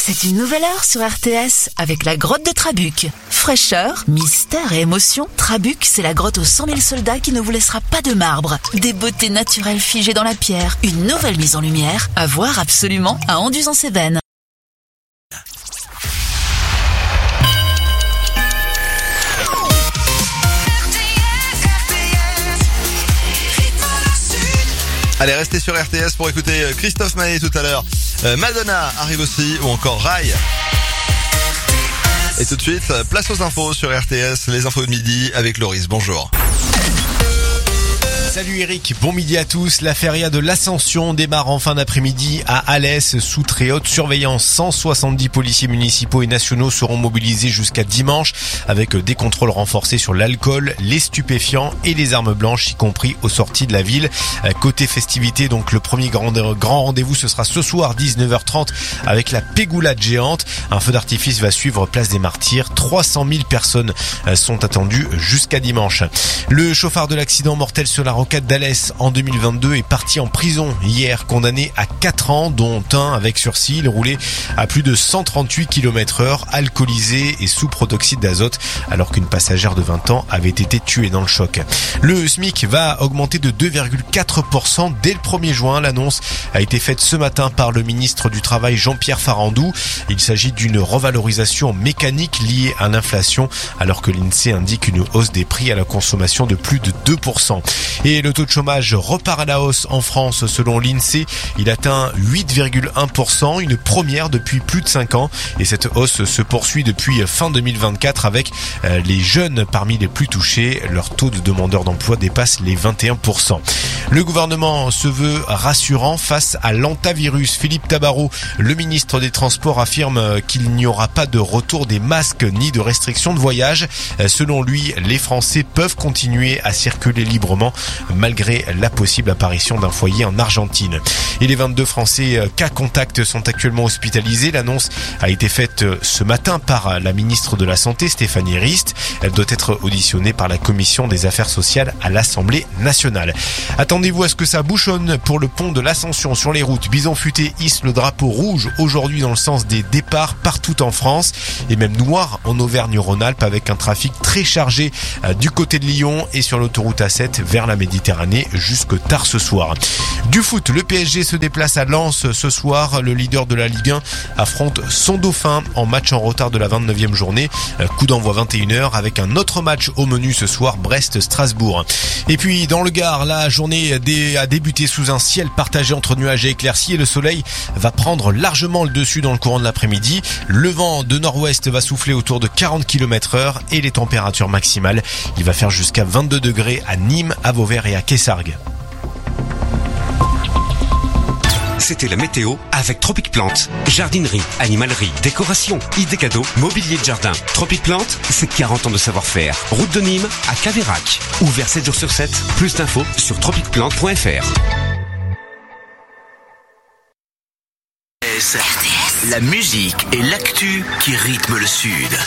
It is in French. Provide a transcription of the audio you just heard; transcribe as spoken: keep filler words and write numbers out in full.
C'est une nouvelle heure sur R T S avec la grotte de Trabuc. Fraîcheur, mystère et émotion, Trabuc, c'est la grotte aux cent mille soldats qui ne vous laissera pas de marbre. Des beautés naturelles figées dans la pierre, une nouvelle mise en lumière, à voir absolument à Anduze-en-Cévennes. Allez, restez sur R T S pour écouter Christophe Maé tout à l'heure. Euh, Madonna arrive aussi, ou encore Rai. Et tout de suite, place aux infos sur R T S, les infos de midi avec Loris. Bonjour. Salut Eric, bon midi à tous. La feria de l'Ascension démarre en fin d'après-midi à Alès sous très haute surveillance. cent soixante-dix policiers municipaux et nationaux seront mobilisés jusqu'à dimanche avec des contrôles renforcés sur l'alcool, les stupéfiants et les armes blanches, y compris aux sorties de la ville. Côté festivité, donc le premier grand, grand rendez-vous, ce sera ce soir dix-neuf heures trente avec la pégoulade géante. Un feu d'artifice va suivre place des Martyrs. trois cent mille personnes sont attendues jusqu'à dimanche. Le chauffard de l'accident mortel sur la rocade d'Alès en deux mille vingt-deux est parti en prison hier, condamné à quatre ans, dont un avec sursis. Il roulait à plus de cent trente-huit kilomètres heure, alcoolisé et sous protoxyde d'azote, alors qu'une passagère de vingt ans avait été tuée dans le choc. Le SMIC va augmenter de deux virgule quatre pour cent dès le premier juin. L'annonce a été faite ce matin par le ministre du Travail Jean-Pierre Farandou. Il s'agit d'une revalorisation mécanique liée à l'inflation, alors que l'INSEE indique une hausse des prix à la consommation de plus de deux pour cent. Et le taux de chômage repart à la hausse en France selon l'INSEE. Il atteint huit virgule un pour cent, une première depuis plus de cinq ans. Et cette hausse se poursuit depuis fin deux mille vingt-quatre avec les jeunes parmi les plus touchés. Leur taux de demandeurs d'emploi dépasse les vingt et un pour cent. Le gouvernement se veut rassurant face à l'antavirus. Philippe Tabarot, le ministre des Transports, affirme qu'il n'y aura pas de retour des masques ni de restrictions de voyage. Selon lui, les Français peuvent continuer à circuler librement malgré la possible apparition d'un foyer en Argentine. Et les vingt-deux Français cas contact sont actuellement hospitalisés. L'annonce a été faite ce matin par la ministre de la Santé, Stéphanie Rist. Elle doit être auditionnée par la Commission des Affaires sociales à l'Assemblée nationale. Attendez-vous à ce que ça bouchonne pour le pont de l'Ascension sur les routes. Bison Futé hisse le drapeau rouge aujourd'hui dans le sens des départs partout en France et même noir en Auvergne-Rhône-Alpes avec un trafic très chargé du côté de Lyon et sur l'autoroute A sept vers la Méditerranée jusque tard ce soir. Du foot, le P S G se déplace à Lens ce soir. Le leader de la Ligue un affronte son dauphin en match en retard de la vingt-neuvième journée. Coup d'envoi vingt et une heures avec un autre match au menu ce soir, Brest-Strasbourg. Et puis dans le Gard, la journée a débuté sous un ciel partagé entre nuages et éclaircies et le soleil va prendre largement le dessus dans le courant de l'après-midi. Le vent de nord-ouest va souffler autour de quarante kilomètres heure et les températures maximales, il va faire jusqu'à vingt-deux degrés à Nîmes, à Vauvert et à Kessargues. C'était la météo avec Tropic Plante. Jardinerie, animalerie, décoration, idées cadeaux, mobilier de jardin. Tropic Plante, c'est quarante ans de savoir-faire. Route de Nîmes à Caveyrac. Ouvert sept jours sur sept. Plus d'infos sur tropic plante point f r. La musique et l'actu qui rythment le Sud.